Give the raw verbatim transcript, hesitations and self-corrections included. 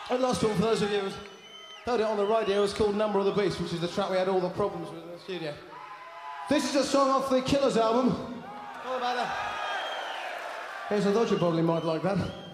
And last one, for those of you who've heard it on the radio, it's called Number of the Beast, which is the track we had all the problems with in the studio. This is a song off the Killers album. All about that. Here's a thought you probably might like that.